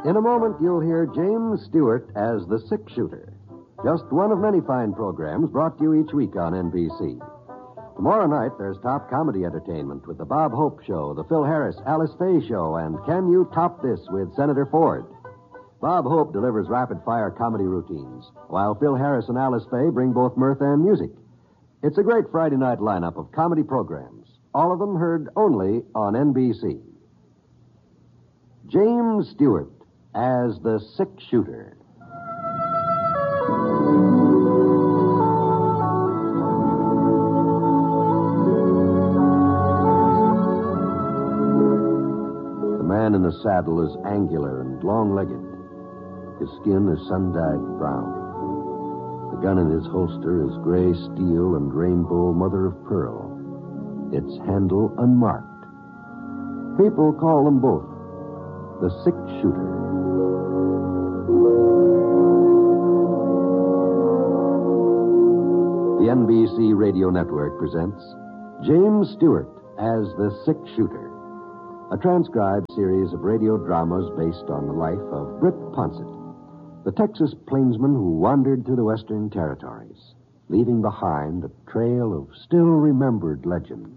In a moment, you'll hear James Stewart as the six-shooter. Just one of many fine programs brought to you each week on NBC. Tomorrow night, there's top comedy entertainment with the Bob Hope Show, the Phil Harris, Alice Faye Show, and Can You Top This with Senator Ford. Bob Hope delivers rapid-fire comedy routines, while Phil Harris and Alice Faye bring both mirth and music. It's a great Friday night lineup of comedy programs, all of them heard only on NBC. James Stewart as the six-shooter. The man in the saddle is angular and long-legged. His skin is sun-dyed brown. The gun in his holster is gray steel and rainbow mother of pearl. Its handle unmarked. People call them both the six-shooter. The NBC Radio Network presents James Stewart as the six-shooter, a transcribed series of radio dramas based on the life of Britt Ponsett, the Texas plainsman who wandered through the Western Territories, leaving behind a trail of still-remembered legends.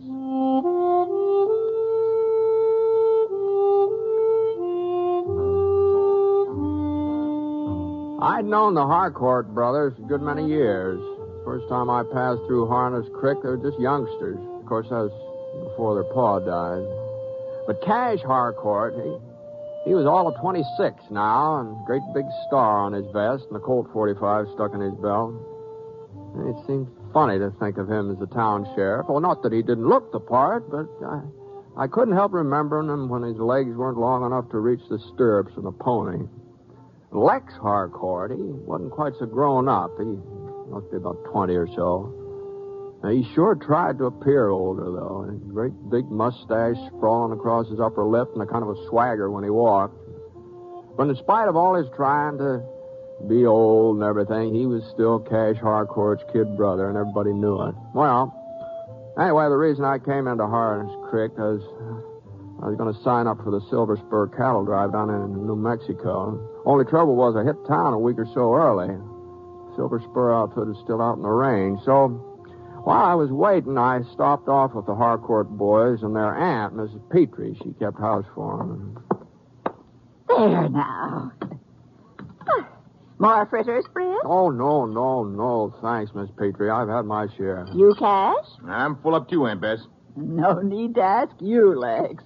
I'd known the Harcourt brothers a good many years. First time I passed through Harness Creek, they were just youngsters. Of course, that was before their pa died. But Cash Harcourt, he was all of 26 now, and a great big star on his vest and a Colt 45 stuck in his belt. And it seemed funny to think of him as the town sheriff. Well, not that he didn't look the part, but I couldn't help remembering him when his legs weren't long enough to reach the stirrups of the pony. Lex Harcourt, he wasn't quite so grown up. He must be about 20 or so. Now, he sure tried to appear older, though. A great big mustache sprawling across his upper lip and a kind of a swagger when he walked. But in spite of all his trying to be old and everything, he was still Cash Harcourt's kid brother, and everybody knew it. Well, anyway, the reason I came into Harness Creek was I was going to sign up for the Silver Spur cattle drive down in New Mexico. Only trouble was I hit town a week or so early. Silver Spur outfit is still out in the range. So while I was waiting, I stopped off with the Harcourt boys and their aunt, Mrs. Petrie. She kept house for them. There now. More fritters, Fritz? Oh, no. Thanks, Miss Petrie. I've had my share. You, Cash? I'm full up too, Aunt Bess. No need to ask you, Lex.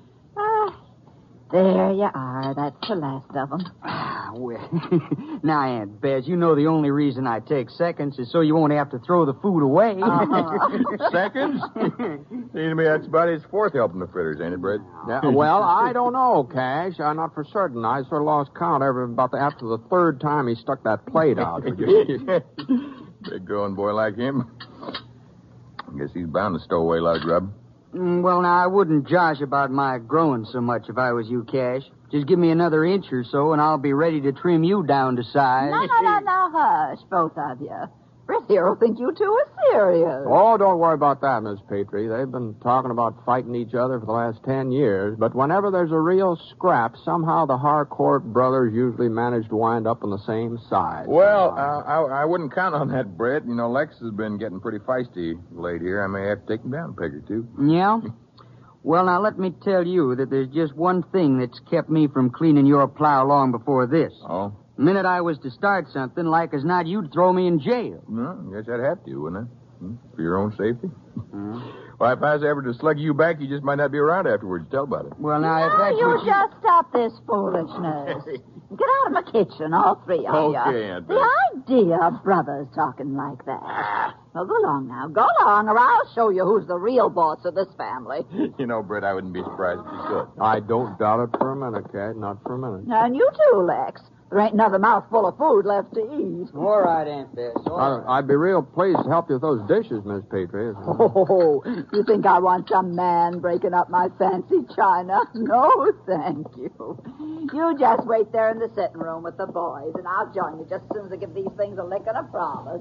There you are. That's the last of them. Well, now, Aunt Bess, you know the only reason I take seconds is so you won't have to throw the food away. Seconds? Seems to me that's about his fourth helping the fritters, ain't it, Brett? Yeah, well, I don't know, Cash. I'm not for certain. I sort of lost count after the third time he stuck that plate out. Big growing boy like him. I guess he's bound to stow away a lot of grub. Well, now, I wouldn't josh about my growing so much if I was you, Cash. Just give me another inch or so, and I'll be ready to trim you down to size. No, hush, both of you. Britt here will think you two are serious. Oh, don't worry about that, Miss Petrie. They've been talking about fighting each other for the last 10 years, but whenever there's a real scrap, somehow the Harcourt brothers usually manage to wind up on the same side. Well, I wouldn't count on that, Brett. You know, Lex has been getting pretty feisty late here. I may have to take him down a peg or two. Yeah? Well, now, let me tell you that there's just one thing that's kept me from cleaning your plow long before this. Oh? The minute I was to start something, like as not, you'd throw me in jail. No, I guess I'd have to, wouldn't I? For your own safety. Well, if I was ever to slug you back, you just might not be around afterwards to tell about it. Well, now, if that's you what you... just stop this foolishness. Get out of my kitchen, all three of you. Okay, Aunt Bess. The idea of brothers talking like that. Well, go along now. Go along, or I'll show you who's the real boss of this family. You know, Brett, I wouldn't be surprised if you could. I don't doubt it for a minute, Cat. Not for a minute. And you too, Lex. There ain't another mouthful of food left to eat. All right, Aunt Bess. All right. I'd be real pleased to help you with those dishes, Miss Petrie. Oh, you think I want some man breaking up my fancy china? No, thank you. You just wait there in the sitting room with the boys, and I'll join you just as soon as I give these things a lick and a promise.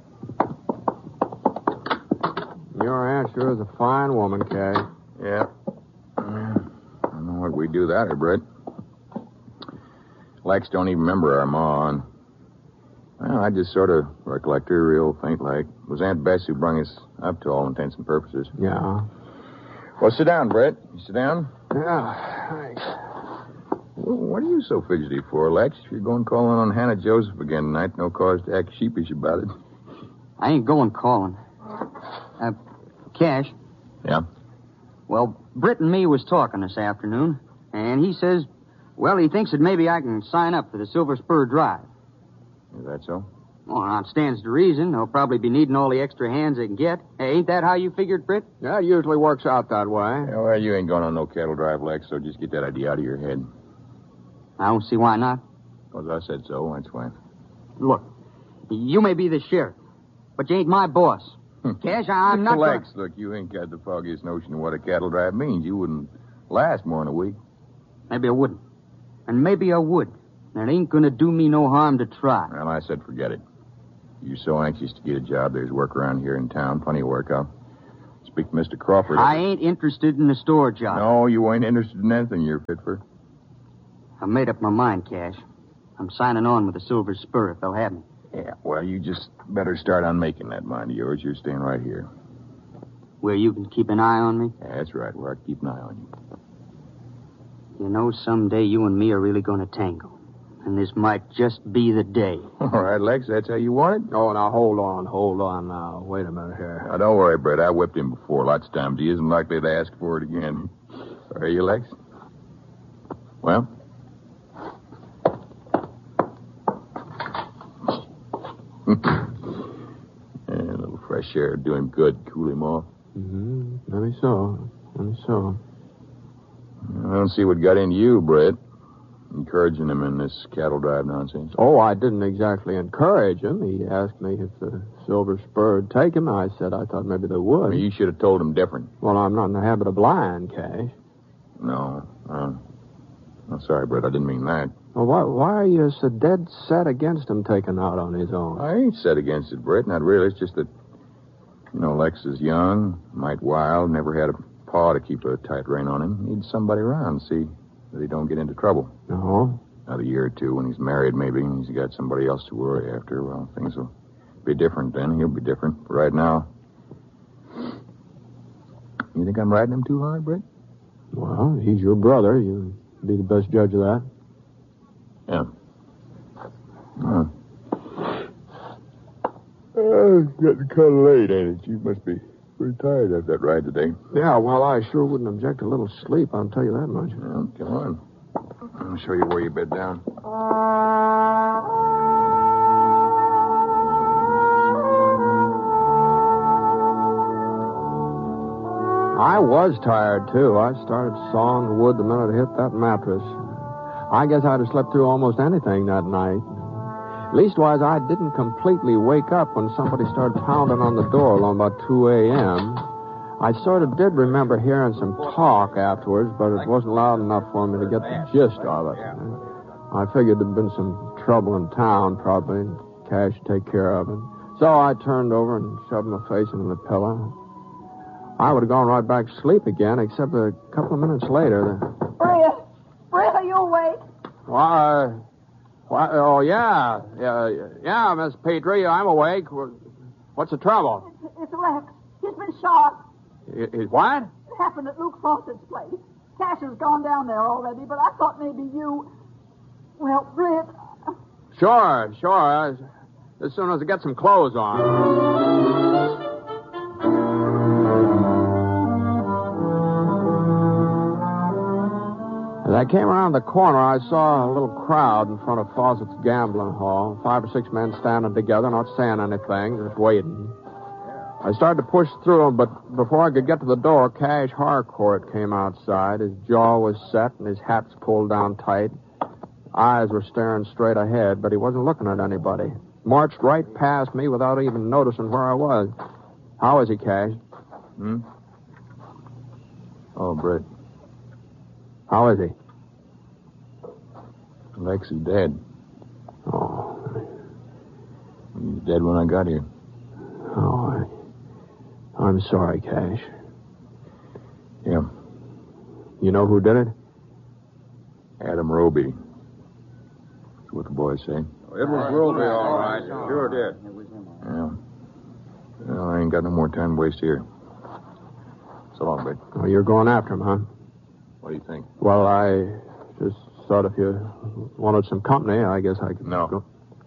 Your aunt sure is a fine woman, Kay. Yeah. I don't know what we'd do without her, Brett. Lex don't even remember our Ma. And, well, I just sort of recollect her real faint like. It was Aunt Bess who brung us up to all intents and purposes. Yeah. Well, sit down, Brett. You sit down. Yeah, thanks. Well, what are you so fidgety for, Lex? If you're going calling on Hannah Joseph again tonight, no cause to act sheepish about it. I ain't going calling. Cash. Yeah? Well, Britt and me was talking this afternoon, and he says, well, he thinks that maybe I can sign up for the Silver Spur Drive. Is that so? Well, now it stands to reason. They'll probably be needing all the extra hands they can get. Hey, ain't that how you figured, Britt? Yeah, it usually works out that way. Yeah, well, you ain't going on no cattle drive, Lex, so just get that idea out of your head. I don't see why not. Because I said so, that's why. Look, you may be the sheriff, but you ain't my boss. Cash, I'm not Lex, gonna... look, you ain't got the foggiest notion of what a cattle drive means. You wouldn't last more than a week. Maybe I wouldn't. And maybe I would. And it ain't gonna do me no harm to try. Well, I said forget it. You're so anxious to get a job. There's work around here in town. Plenty of work. I'll speak to Mr. Crawford. I ain't interested in a store job. No, you ain't interested in anything you're fit for. I've made up my mind, Cash. I'm signing on with the Silver Spur if they'll have me. Yeah, well, you just better start on making that mind of yours. You're staying right here. Where you can keep an eye on me? Yeah, that's right. Where I can keep an eye on you. You know, someday you and me are really going to tangle. And this might just be the day. All right, Lex, that's how you want it? Oh, now, hold on now. Wait a minute here. Now, don't worry, Brett. I whipped him before lots of times. He isn't likely to ask for it again. Are you, Lex? Well? Yeah, a little fresh air would do him good, cool him off. Mm-hmm. Maybe so. I don't see what got into you, Brett. Encouraging him in this cattle drive nonsense. Oh, I didn't exactly encourage him. He asked me if the Silver Spur would take him. I said I thought maybe they would. Well, you should have told him different. Well, I'm not in the habit of lying, Cash. No. I'm sorry, Brett. I didn't mean that. Well, why are you so dead set against him taking out on his own? I ain't set against it, Brett. Not really. It's just that, Lex is young, might wild, never had a pa to keep a tight rein on him. Needs somebody around to see that he don't get into trouble. No? Another year or two when he's married, maybe, and he's got somebody else to worry after. Well, things will be different then. He'll be different. But right now... You think I'm riding him too hard, Brett? Well, he's your brother. You'd be the best judge of that. Yeah. Oh. It's getting kind of late, ain't it? You must be pretty tired after that ride today. Yeah, well, I sure wouldn't object to a little sleep, I'll tell you that much. Well, come on. I'll show you where you bed down. I was tired, too. I started sawing the wood the minute I hit that mattress. I guess I'd have slept through almost anything that night. Leastwise, I didn't completely wake up when somebody started pounding on the door along about 2 a.m. I sort of did remember hearing some talk afterwards, but it wasn't loud enough for me to get the gist of it. I figured there'd been some trouble in town, probably, and Cash would take care of it. So I turned over and shoved my face into the pillow. I would have gone right back to sleep again, except a couple of minutes later... Bria, are you awake? Why, oh, yeah, Miss Petrie, I'm awake. What's the trouble? It's Lex. He's been shot. What? It happened at Luke Fawcett's place. Cash has gone down there already, but I thought maybe you... Well, Britt... Sure. As soon as I get some clothes on. As I came around the corner, I saw a little crowd in front of Fawcett's gambling hall. 5 or 6 men standing together, not saying anything, just waiting. I started to push through them, but before I could get to the door, Cash Harcourt came outside. His jaw was set and his hat's pulled down tight. Eyes were staring straight ahead, but he wasn't looking at anybody. Marched right past me without even noticing where I was. How is he, Cash? Oh, Brett. How is he? Lex is dead. Oh. He was dead when I got here. Oh, I'm sorry, Cash. Yeah. You know who did it? Adam Roby. what the boys say. It was Roby, all right. Sure did. Yeah. Well, I ain't got no more time to waste here. So long, Bert. Well, you're going after him, huh? What do you think? Well, I just thought if you wanted some company, I guess I could No. go.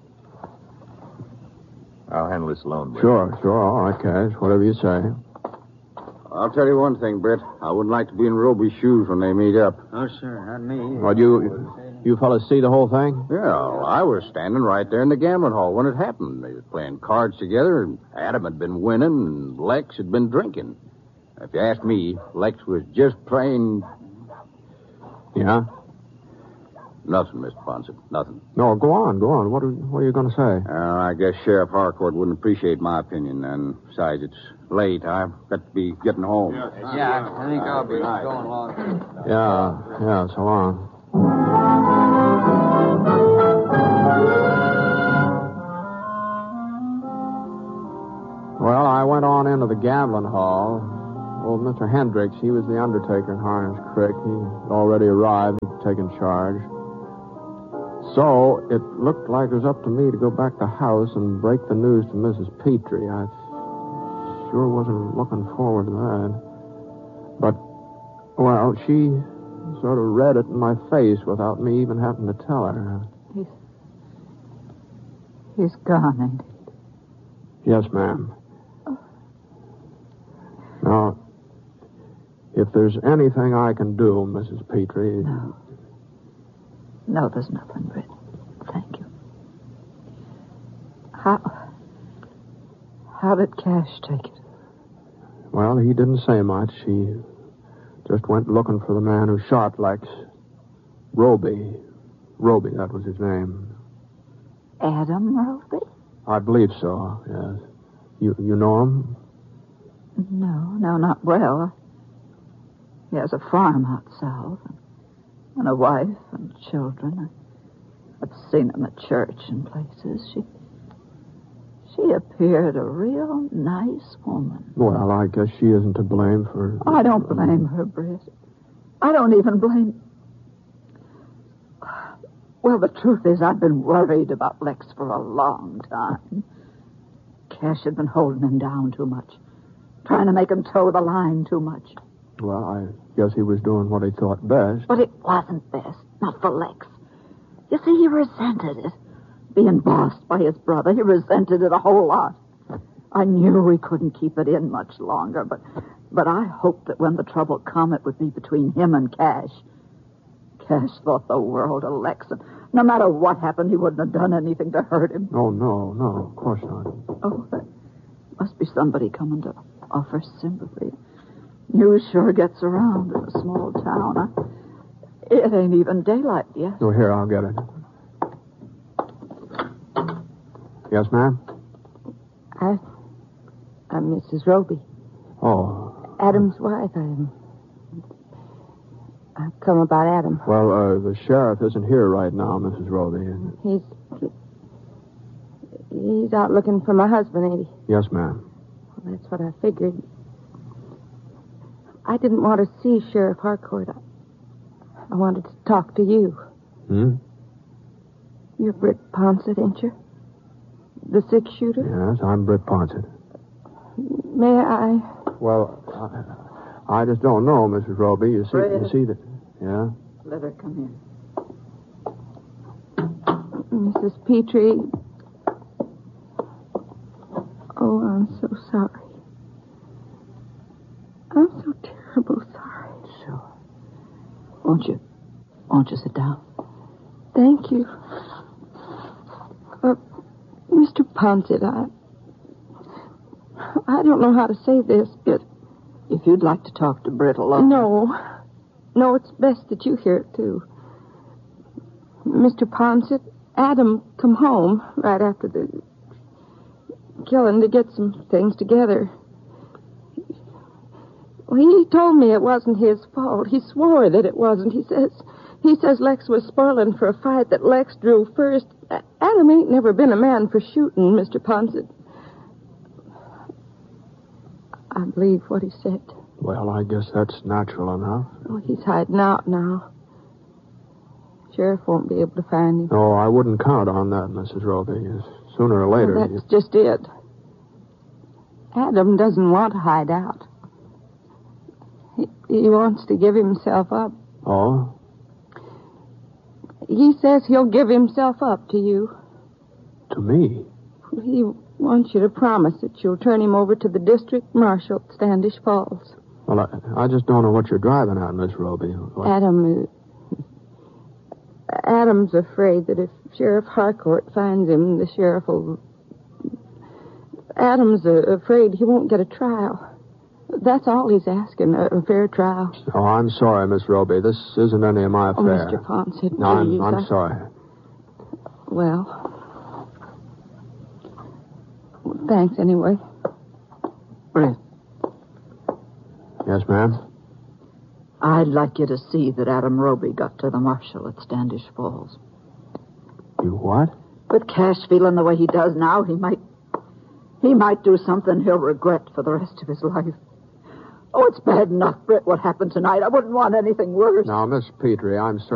I'll handle this alone, Bert. Sure. All right, Cash. Whatever you say. I'll tell you one thing, Britt. I wouldn't like to be in Roby's shoes when they meet up. Oh, sure, not me. Well, you fellas see the whole thing? Yeah, well, I was standing right there in the gambling hall when it happened. They were playing cards together, and Adam had been winning, and Lex had been drinking. If you ask me, Lex was just plain... Yeah? Nothing, Mr. Ponset. Nothing. No, go on. What are you going to say? I guess Sheriff Harcourt wouldn't appreciate my opinion, and besides, it's late. I've got to be getting home. Yeah, I think I'll be going along. Yeah, so long. Well, I went on into the gambling hall. Old Mr. Hendricks, he was the undertaker in Harness Creek. He'd already arrived. He'd taken charge. So it looked like it was up to me to go back to the house and break the news to Mrs. Petrie. I sure wasn't looking forward to that. But, well, she sort of read it in my face without me even having to tell her. He's gone, ain't he? Yes, ma'am. Now, if there's anything I can do, Mrs. Petrie... No, there's nothing, Britt. Thank you. How did Cash take it? Well, he didn't say much. He just went looking for the man who shot Lex. Roby, that was his name. Adam Roby? I believe so, yes. You know him? No, not well. He has a farm out south, and a wife and children. I've seen him at church and places. She appeared a real nice woman. Well, I guess she isn't to blame for... I don't blame her, Britt. I don't even blame... Well, the truth is, I've been worried about Lex for a long time. Cash had been holding him down too much, trying to make him toe the line too much. Well, I guess he was doing what he thought best. But it wasn't best, not for Lex. You see, he resented it. Being bossed by his brother, he resented it a whole lot. I knew he couldn't keep it in much longer, but I hoped that when the trouble come, it would be between him and Cash. Cash thought the world of Lex, and no matter what happened, he wouldn't have done anything to hurt him. Oh, no, of course not. Oh, there must be somebody coming to offer sympathy. News sure gets around in a small town. It ain't even daylight yet. Oh, here, I'll get it. Yes, ma'am? I'm Mrs. Roby. Oh. Adam's wife. I've come about Adam. Well, the sheriff isn't here right now, Mrs. Roby. He's out looking for my husband, ain't he? Yes, ma'am. Well, that's what I figured. I didn't want to see Sheriff Harcourt. I wanted to talk to you. You're Britt Ponset, ain't you? The six-shooter? Yes, I'm Britt Ponset. May I? Well, I just don't know, Mrs. Roby. You see that? Yeah? Let her come in. Mrs. Petrie. Oh, I'm so sorry. I'm so terrible sorry. Sure. Won't you sit down? Thank you. Mr. Ponset, I don't know how to say this, but... If you'd like to talk to Britt alone... No, it's best that you hear it, too. Mr. Ponset, Adam come home right after the killing to get some things together. Well, he told me it wasn't his fault. He swore that it wasn't. He says Lex was spoiling for a fight that Lex drew first. Adam ain't never been a man for shooting, Mr. Ponset. I believe what he said. Well, I guess that's natural enough. Oh, he's hiding out now. Sheriff won't be able to find him. Oh, I wouldn't count on that, Mrs. Roby. Sooner or later... Well, that's just it. Adam doesn't want to hide out. He wants to give himself up. Oh? He says he'll give himself up to you. To me? He wants you to promise that you'll turn him over to the district marshal at Standish Falls. Well, I just don't know what you're driving at, Miss Roby. What? Adam's afraid that if Sheriff Harcourt finds him, the sheriff will... Adam's afraid he won't get a trial. That's all he's asking, a fair trial. Oh, I'm sorry, Miss Roby. This isn't any of my affair. Oh, Mr. Ponset, No, please. I'm sorry. Well, thanks anyway. Yes, ma'am? I'd like you to see that Adam Roby got to the marshal at Standish Falls. You what? With Cash feeling the way he does now, he might do something he'll regret for the rest of his life. Oh, it's bad enough, Britt, what happened tonight. I wouldn't want anything worse. Now, Miss Petrie, I'm sorry.